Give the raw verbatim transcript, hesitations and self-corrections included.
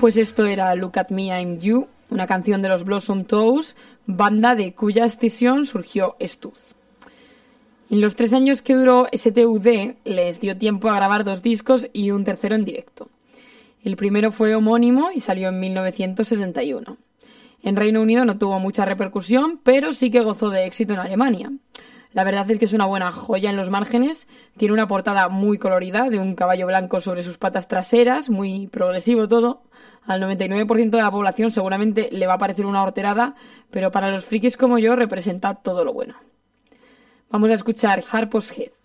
Pues esto era Look at Me, I'm You, una canción de los Blossom Toes, banda de cuya escisión surgió Stuz. En los tres años que duró S T U D les dio tiempo a grabar dos discos y un tercero en directo. El primero fue homónimo y salió en mil novecientos setenta y uno. En Reino Unido no tuvo mucha repercusión, pero sí que gozó de éxito en Alemania. La verdad es que es una buena joya en los márgenes, tiene una portada muy colorida de un caballo blanco sobre sus patas traseras, muy progresivo todo. Al noventa y nueve por ciento de la población seguramente le va a parecer una horterada, pero para los frikis como yo representa todo lo bueno. Vamos a escuchar Harpo's Head.